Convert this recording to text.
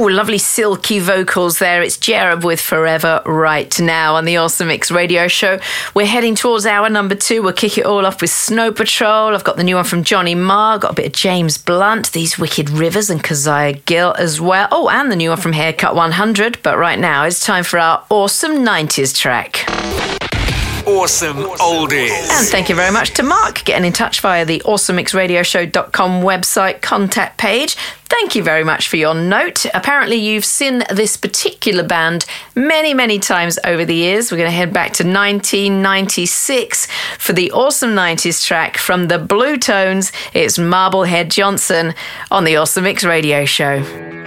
Ooh, lovely silky vocals there. It's Jereb with Forever Right Now on the Awesome Mix Radio Show. We're heading towards hour number 2. We'll kick it all off with Snow Patrol. I've got the new one from Johnny Marr. Got a bit of James Blunt, These Wicked Rivers, and Keziah Gill as well. Oh, and the new one from Haircut 100. But right now, it's time for our awesome 90s track. Awesome Oldies. And thank you very much to Mark getting in touch via the awesomemixradioshow.com website contact page. Thank you very much for your note. Apparently you've seen this particular band many, many times over the years. We're going to head back to 1996 for the awesome 90s track from the Blue Tones. It's Marblehead Johnson on the Awesome Mix Radio Show.